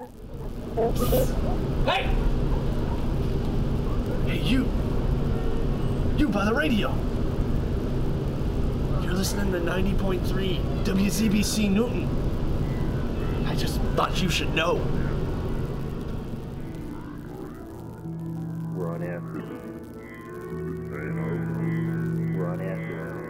Hey! Hey, you! You by the radio! You're listening to 90.3 WZBC Newton. I just thought you should know. We're on acid. We're on acid.